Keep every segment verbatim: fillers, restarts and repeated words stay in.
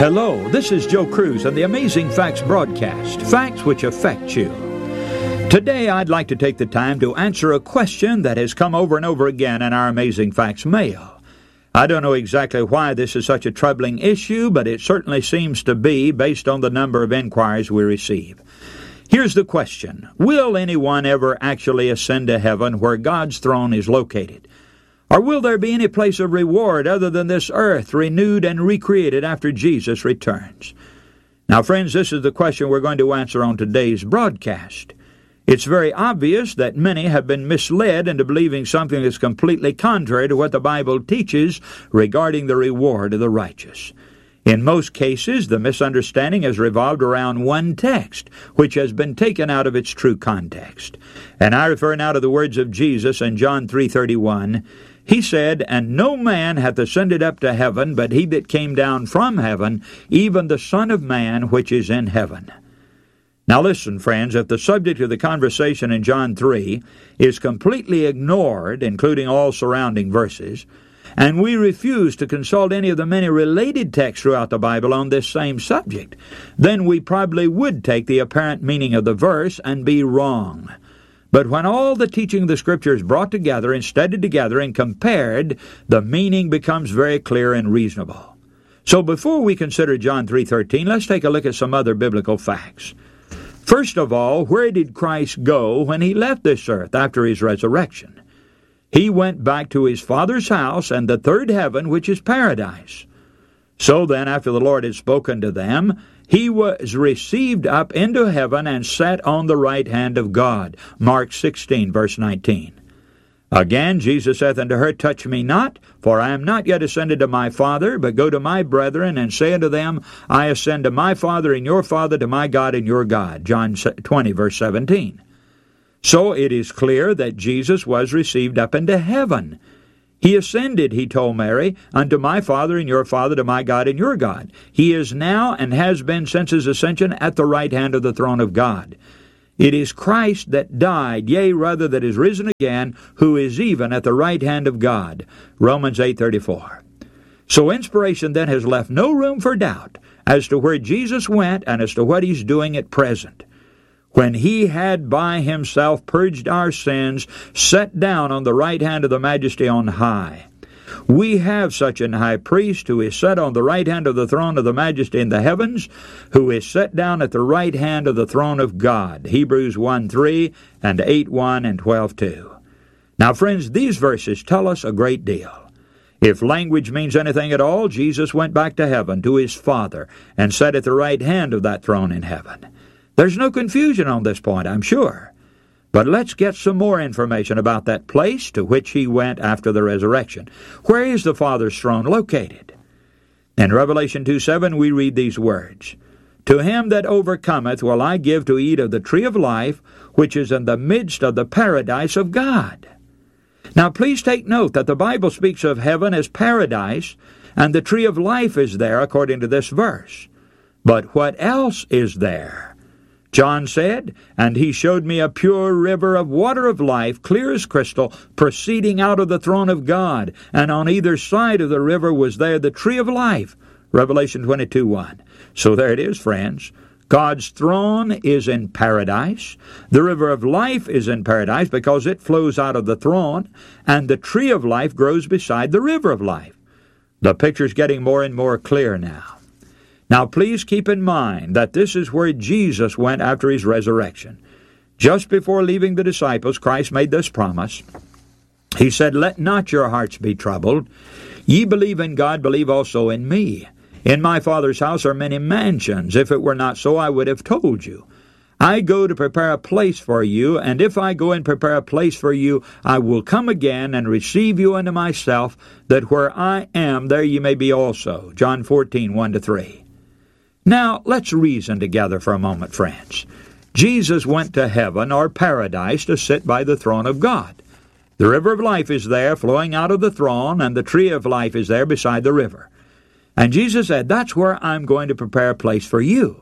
Hello, this is Joe Cruz and the Amazing Facts broadcast, facts which affect you. Today I'd like to take the time to answer a question that has come over and over again in our Amazing Facts mail. I don't know exactly why this is such a troubling issue, but it certainly seems to be based on the number of inquiries we receive. Here's the question: will anyone ever actually ascend to heaven where God's throne is located? Or will there be any place of reward other than this earth, renewed and recreated after Jesus returns? Now, friends, this is the question we're going to answer on today's broadcast. It's very obvious that many have been misled into believing something that's completely contrary to what the Bible teaches regarding the reward of the righteous. In most cases, the misunderstanding has revolved around one text, which has been taken out of its true context. And I refer now to the words of Jesus in John three thirty-one. He said, "And no man hath ascended up to heaven, but he that came down from heaven, even the Son of Man which is in heaven." Now listen, friends, if the subject of the conversation in John three is completely ignored, including all surrounding verses, and we refuse to consult any of the many related texts throughout the Bible on this same subject, then we probably would take the apparent meaning of the verse and be wrong. But when all the teaching of the Scripture is brought together and studied together and compared, the meaning becomes very clear and reasonable. So before we consider John three thirteen, let's take a look at some other biblical facts. First of all, where did Christ go when he left this earth after his resurrection? He went back to his Father's house and the third heaven, which is paradise. So then, after the Lord had spoken to them, he was received up into heaven and sat on the right hand of God. Mark sixteen, verse nineteen. Again, Jesus saith unto her, "Touch me not, for I am not yet ascended to my Father, but go to my brethren, and say unto them, I ascend to my Father and your Father, to my God and your God." John twenty, verse seventeen. So it is clear that Jesus was received up into heaven. He ascended, he told Mary, unto my Father and your Father, to my God and your God. He is now and has been since his ascension at the right hand of the throne of God. It is Christ that died, yea, rather that is risen again, who is even at the right hand of God. Romans eight thirty-four. So inspiration then has left no room for doubt as to where Jesus went and as to what he's doing at present. When he had by himself purged our sins, sat down on the right hand of the Majesty on high. We have such an high priest who is set on the right hand of the throne of the Majesty in the heavens, who is set down at the right hand of the throne of God. Hebrews one three and eight one and twelve two. Now, friends, these verses tell us a great deal. If language means anything at all, Jesus went back to heaven, to his Father, and sat at the right hand of that throne in heaven. There's no confusion on this point, I'm sure. But let's get some more information about that place to which he went after the resurrection. Where is the Father's throne located? In Revelation two seven we read these words, "To him that overcometh will I give to eat of the tree of life, which is in the midst of the paradise of God." Now please take note that the Bible speaks of heaven as paradise, and the tree of life is there according to this verse. But what else is there? John said, "And he showed me a pure river of water of life, clear as crystal, proceeding out of the throne of God. And on either side of the river was there the tree of life." Revelation twenty-two one. So there it is, friends. God's throne is in paradise. The river of life is in paradise because it flows out of the throne. And the tree of life grows beside the river of life. The picture's getting more and more clear now. Now, please keep in mind that this is where Jesus went after his resurrection. Just before leaving the disciples, Christ made this promise. He said, "Let not your hearts be troubled. Ye believe in God, believe also in me. In my Father's house are many mansions. If it were not so, I would have told you. I go to prepare a place for you, and if I go and prepare a place for you, I will come again and receive you unto myself, that where I am, there ye may be also." John fourteen one to three. Now, let's reason together for a moment, friends. Jesus went to heaven, or paradise, to sit by the throne of God. The river of life is there, flowing out of the throne, and the tree of life is there beside the river. And Jesus said, "That's where I'm going to prepare a place for you."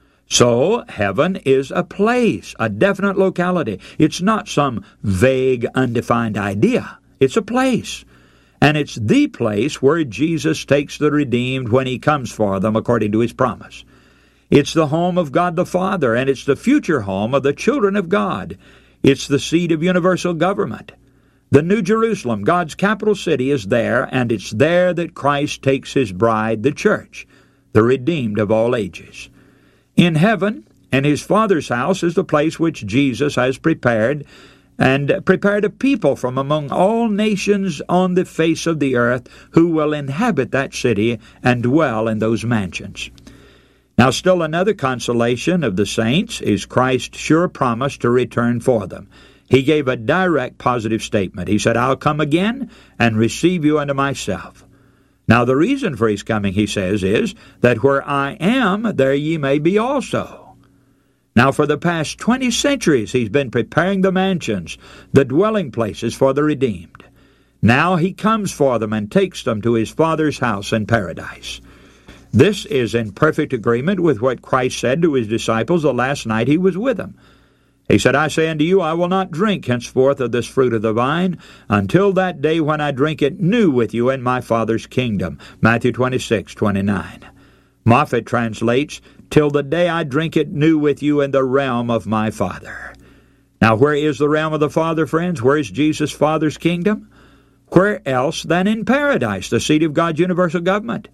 So, heaven is a place, a definite locality. It's not some vague, undefined idea. It's a place. And it's the place where Jesus takes the redeemed when he comes for them according to his promise. It's the home of God the Father, and it's the future home of the children of God. It's the seat of universal government. The New Jerusalem, God's capital city, is there, and it's there that Christ takes his bride, the church, the redeemed of all ages. In heaven, in his Father's house, is the place which Jesus has prepared, and prepared a people from among all nations on the face of the earth who will inhabit that city and dwell in those mansions. Now, still another consolation of the saints is Christ's sure promise to return for them. He gave a direct positive statement. He said, I'll come again and receive you unto myself. Now, the reason for his coming, he says, is that where I am, there ye may be also. Now, for the past twenty centuries, he's been preparing the mansions, the dwelling places for the redeemed. Now he comes for them and takes them to his Father's house in paradise. This is in perfect agreement with what Christ said to his disciples the last night he was with them. He said, I say unto you, I will not drink henceforth of this fruit of the vine, until that day when I drink it new with you in my Father's kingdom. Matthew twenty-six twenty-nine. Moffat translates, till the day I drink it new with you in the realm of my Father. Now, where is the realm of the Father, friends? Where is Jesus' Father's kingdom? Where else than in paradise, the seat of God's universal government?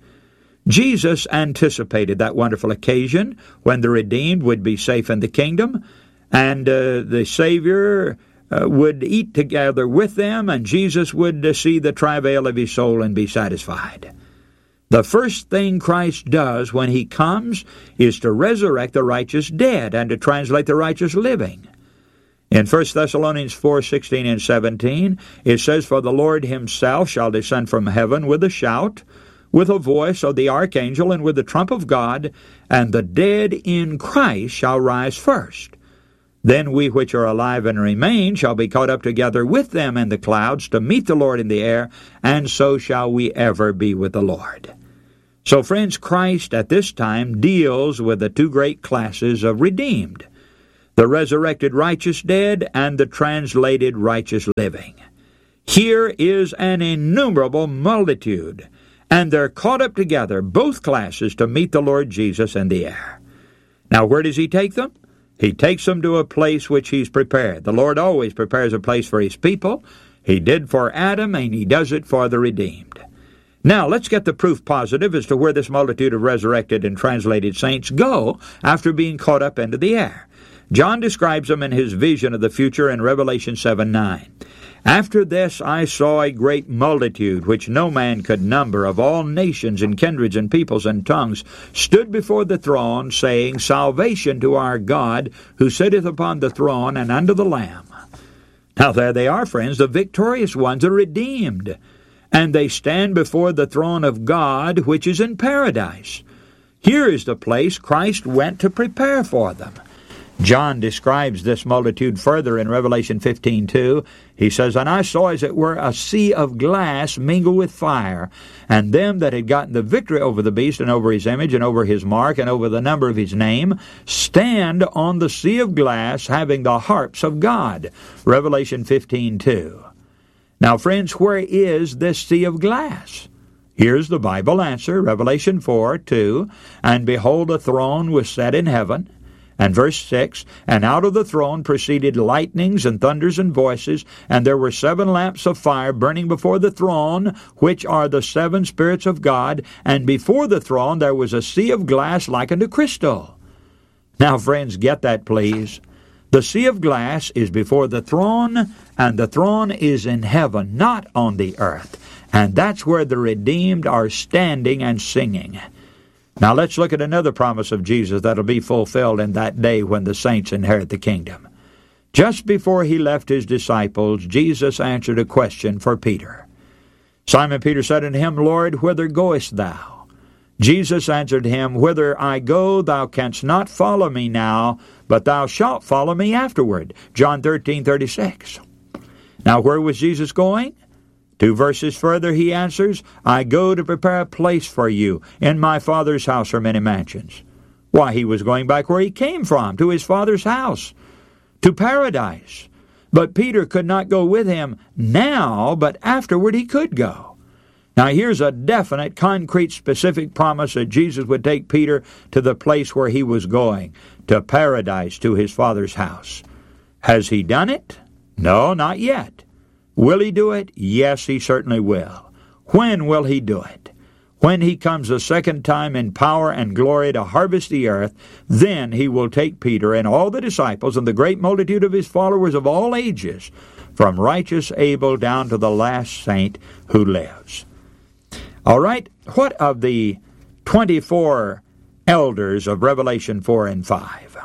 Jesus anticipated that wonderful occasion when the redeemed would be safe in the kingdom, and uh, the Savior uh, would eat together with them, and Jesus would uh, see the travail of his soul and be satisfied. The first thing Christ does when he comes is to resurrect the righteous dead and to translate the righteous living. In First Thessalonians four sixteen and seventeen, it says, For the Lord himself shall descend from heaven with a shout, with a voice of the archangel, and with the trump of God, and the dead in Christ shall rise first. Then we which are alive and remain shall be caught up together with them in the clouds to meet the Lord in the air, and so shall we ever be with the Lord. So, friends, Christ at this time deals with the two great classes of redeemed, the resurrected righteous dead and the translated righteous living. Here is an innumerable multitude, and they're caught up together, both classes, to meet the Lord Jesus in the air. Now, where does he take them? He takes them to a place which he's prepared. The Lord always prepares a place for his people. He did for Adam, and he does it for the redeemed. Now, let's get the proof positive as to where this multitude of resurrected and translated saints go after being caught up into the air. John describes them in his vision of the future in Revelation seven nine. After this I saw a great multitude, which no man could number, of all nations and kindreds and peoples and tongues, stood before the throne, saying, Salvation to our God, who sitteth upon the throne, and unto the Lamb. Now there they are, friends, the victorious ones are redeemed, and they stand before the throne of God, which is in paradise. Here is the place Christ went to prepare for them. John describes this multitude further in Revelation fifteen two. He says, And I saw as it were a sea of glass mingled with fire, and them that had gotten the victory over the beast and over his image and over his mark and over the number of his name, stand on the sea of glass, having the harps of God. Revelation fifteen two. Now, friends, where is this sea of glass? Here's the Bible answer, Revelation four two. And behold, a throne was set in heaven. And verse six, And out of the throne proceeded lightnings and thunders and voices, and there were seven lamps of fire burning before the throne, which are the seven spirits of God, and before the throne there was a sea of glass like unto crystal. Now, friends, get that, please. The sea of glass is before the throne, and the throne is in heaven, not on the earth. And that's where the redeemed are standing and singing. Now let's look at another promise of Jesus that'll be fulfilled in that day when the saints inherit the kingdom. Just before he left his disciples, Jesus answered a question for Peter. Simon Peter said unto him, Lord, whither goest thou? Jesus answered him, Whither I go, thou canst not follow me now, but thou shalt follow me afterward. John thirteen thirty-six. Now where was Jesus going? Two verses further he answers, I go to prepare a place for you. In my Father's house are many mansions. Why, he was going back where he came from, to his Father's house, to paradise. But Peter could not go with him now, but afterward he could go. Now here's a definite, concrete, specific promise that Jesus would take Peter to the place where he was going, to paradise, to his Father's house. Has he done it? No, not yet. Will he do it? Yes, he certainly will. When will he do it? When he comes a second time in power and glory to harvest the earth, then he will take Peter and all the disciples and the great multitude of his followers of all ages, from righteous Abel down to the last saint who lives. All right, what of the twenty-four elders of Revelation four and five?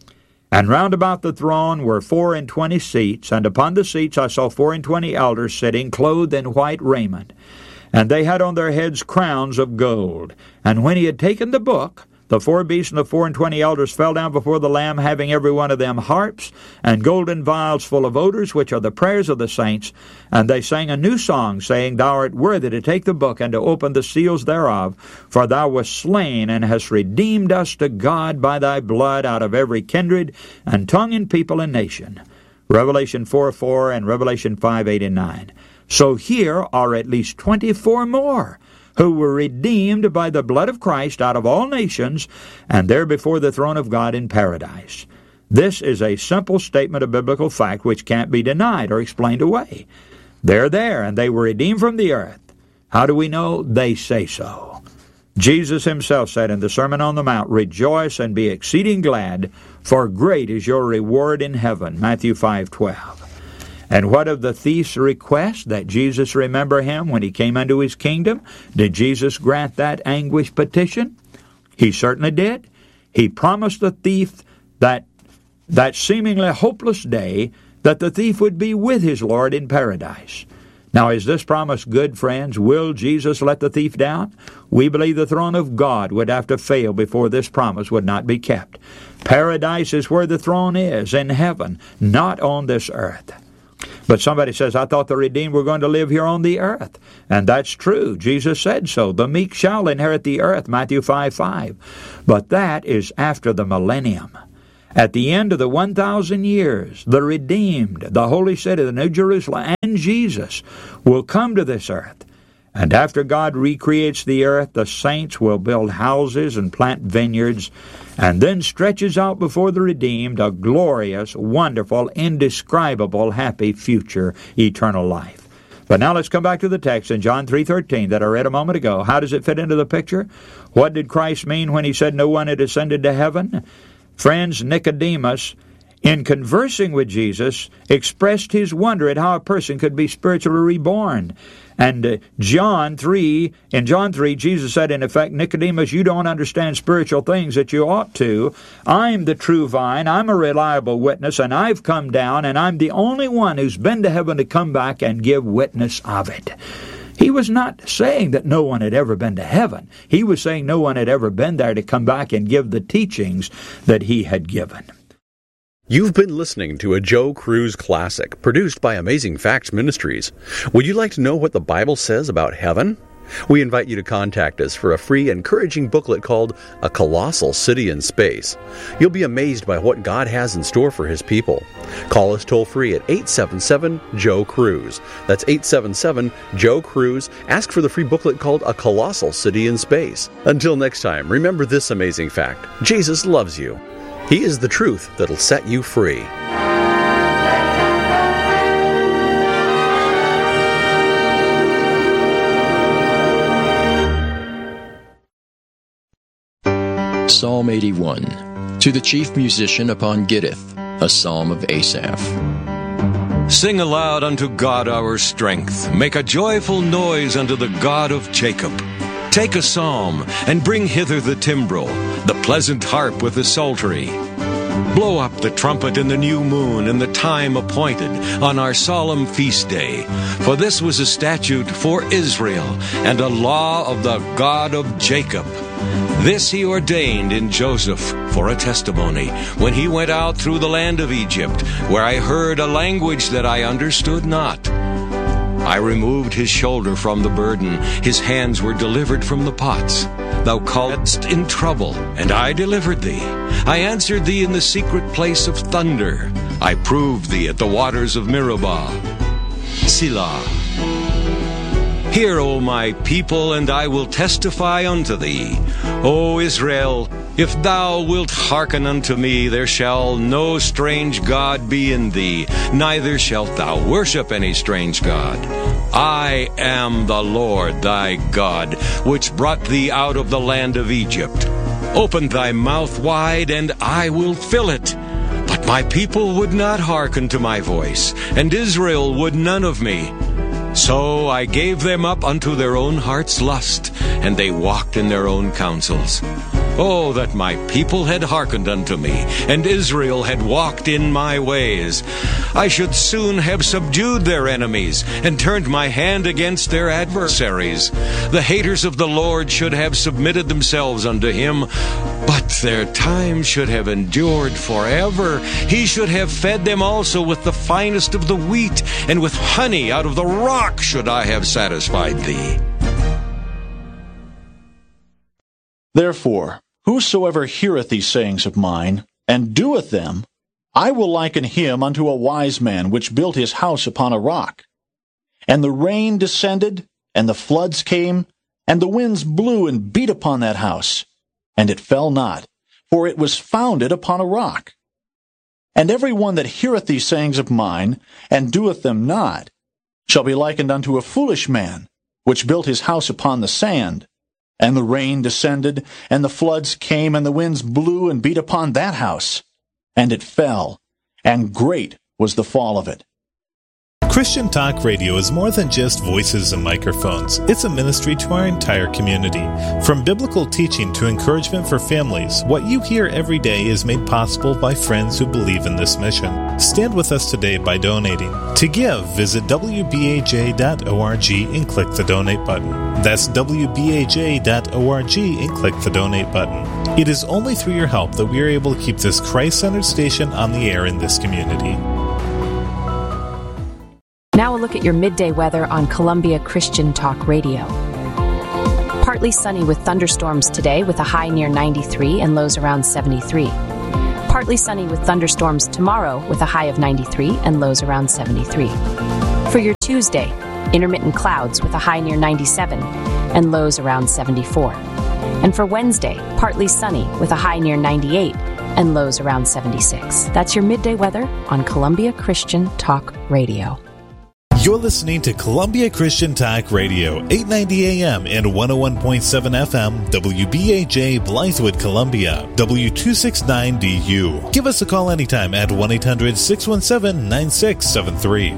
And round about the throne were four and twenty seats, and upon the seats I saw four and twenty elders sitting, clothed in white raiment. And they had on their heads crowns of gold. And when he had taken the book, the four beasts and the four and twenty elders fell down before the Lamb, having every one of them harps and golden vials full of odors, which are the prayers of the saints. And they sang a new song, saying, Thou art worthy to take the book and to open the seals thereof, for thou wast slain and hast redeemed us to God by thy blood out of every kindred and tongue and people and nation. Revelation four four and Revelation five eight and nine. So here are at least twenty-four more who were redeemed by the blood of Christ out of all nations, and there before the throne of God in paradise. This is a simple statement of biblical fact which can't be denied or explained away. They're there, and they were redeemed from the earth. How do we know? They say so. Jesus himself said in the Sermon on the Mount, Rejoice and be exceeding glad, for great is your reward in heaven. Matthew five twelve. And what of the thief's request that Jesus remember him when he came into his kingdom? Did Jesus grant that anguished petition? He certainly did. He promised the thief that that seemingly hopeless day that the thief would be with his Lord in paradise. Now, is this promise good, friends? Will Jesus let the thief down? We believe the throne of God would have to fail before this promise would not be kept. Paradise is where the throne is, in heaven, not on this earth. But somebody says, I thought the redeemed were going to live here on the earth. And that's true. Jesus said so. The meek shall inherit the earth, Matthew five five. But that is after the millennium. At the end of the one thousand years, the redeemed, the holy city, the New Jerusalem, and Jesus will come to this earth. And after God recreates the earth, the saints will build houses and plant vineyards, and then stretches out before the redeemed a glorious, wonderful, indescribable, happy future, eternal life. But now let's come back to the text in John three thirteen that I read a moment ago. How does it fit into the picture? What did Christ mean when he said no one had ascended to heaven? Friends, Nicodemus, in conversing with Jesus, expressed his wonder at how a person could be spiritually reborn. And uh, John three, in John three, Jesus said, in effect, Nicodemus, you don't understand spiritual things that you ought to. I'm the true vine, I'm a reliable witness, and I've come down, and I'm the only one who's been to heaven to come back and give witness of it. He was not saying that no one had ever been to heaven. He was saying no one had ever been there to come back and give the teachings that he had given. You've been listening to a Joe Cruz Classic, produced by Amazing Facts Ministries. Would you like to know what the Bible says about heaven? We invite you to contact us for a free, encouraging booklet called A Colossal City in Space. You'll be amazed by what God has in store for His people. Call us toll-free at eight seven seven, Joe Cruz. That's eight seven seven, Joe Cruz. Ask for the free booklet called A Colossal City in Space. Until next time, remember this amazing fact. Jesus loves you. He is the truth that'll set you free. Psalm eighty-one. To the chief musician upon Gittith, a psalm of Asaph. Sing aloud unto God our strength. Make a joyful noise unto the God of Jacob. Take a psalm, and bring hither the timbrel, the pleasant harp with the psaltery. Blow up the trumpet in the new moon, in the time appointed, on our solemn feast day. For this was a statute for Israel, and a law of the God of Jacob. This he ordained in Joseph for a testimony, when he went out through the land of Egypt, where I heard a language that I understood not. I removed his shoulder from the burden, his hands were delivered from the pots. Thou calledst in trouble, and I delivered thee. I answered thee in the secret place of thunder. I proved thee at the waters of Meribah. Selah. Hear, O my people, and I will testify unto thee. O Israel, if thou wilt hearken unto me, there shall no strange god be in thee, neither shalt thou worship any strange god. I am the Lord thy God, which brought thee out of the land of Egypt. Open thy mouth wide, and I will fill it. But my people would not hearken to my voice, and Israel would none of me. So I gave them up unto their own heart's lust, and they walked in their own counsels. Oh, that my people had hearkened unto me, and Israel had walked in my ways. I should soon have subdued their enemies, and turned my hand against their adversaries. The haters of the Lord should have submitted themselves unto him, but their time should have endured forever. He should have fed them also with the finest of the wheat, and with honey out of the rock should I have satisfied thee. Therefore, whosoever heareth these sayings of mine, and doeth them, I will liken him unto a wise man which built his house upon a rock. And the rain descended, and the floods came, and the winds blew and beat upon that house, and it fell not, for it was founded upon a rock. And every one that heareth these sayings of mine, and doeth them not, shall be likened unto a foolish man, which built his house upon the sand. And the rain descended, and the floods came, and the winds blew and beat upon that house. And it fell, and great was the fall of it. Christian Talk Radio is more than just voices and microphones. It's a ministry to our entire community. From biblical teaching to encouragement for families, what you hear every day is made possible by friends who believe in this mission. Stand with us today by donating. To give, visit w b a j dot org and click the donate button. That's w b a j dot org and click the donate button. It is only through your help that we are able to keep this Christ-centered station on the air in this community. Now a look at your midday weather on Columbia Christian Talk Radio. Partly sunny with thunderstorms today with a high near ninety-three and lows around seventy-three. Partly sunny with thunderstorms tomorrow with a high of ninety-three and lows around seventy-three. For your Tuesday, intermittent clouds with a high near ninety-seven and lows around seventy-four. And for Wednesday, partly sunny with a high near ninety-eight and lows around seventy-six. That's your midday weather on Columbia Christian Talk Radio. You're listening to Columbia Christian Talk Radio, eight ninety A M and one oh one point seven F M, W B A J, Blythewood, Columbia, W two sixty-nine D U. Give us a call anytime at one eight hundred six one seven nine six seven three.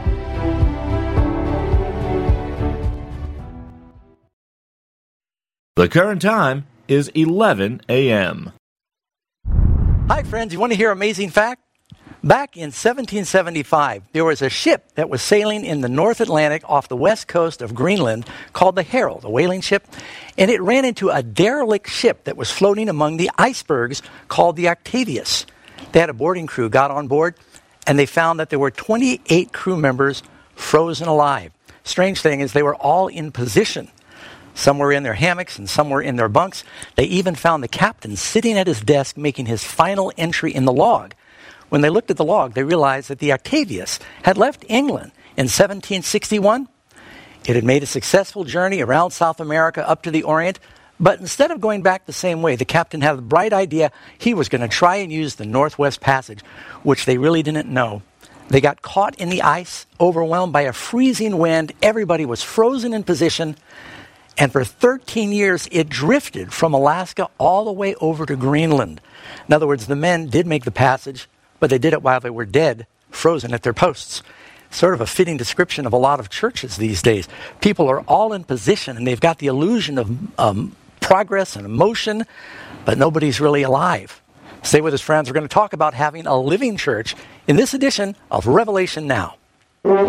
The current time is eleven A M Hi, friends. You want to hear an amazing fact? Back in seventeen seventy-five, there was a ship that was sailing in the North Atlantic off the west coast of Greenland called the Herald, a whaling ship, and it ran into a derelict ship that was floating among the icebergs called the Octavius. They had a boarding crew, got on board, and they found that there were twenty-eight crew members frozen alive. Strange thing is they were all in position. Some were in their hammocks and some were in their bunks. They even found the captain sitting at his desk making his final entry in the log. When they looked at the log, they realized that the Octavius had left England in seventeen sixty-one. It had made a successful journey around South America up to the Orient, but instead of going back the same way, the captain had a bright idea. He was going to try and use the Northwest Passage, which they really didn't know. They got caught in the ice, overwhelmed by a freezing wind. Everybody was frozen in position, and for thirteen years, it drifted from Alaska all the way over to Greenland. In other words, the men did make the passage, but they did it while they were dead, frozen at their posts. Sort of a fitting description of a lot of churches these days. People are all in position, and they've got the illusion of um, progress and emotion, but nobody's really alive. Stay with us, friends. We're going to talk about having a living church in this edition of Revelation Now.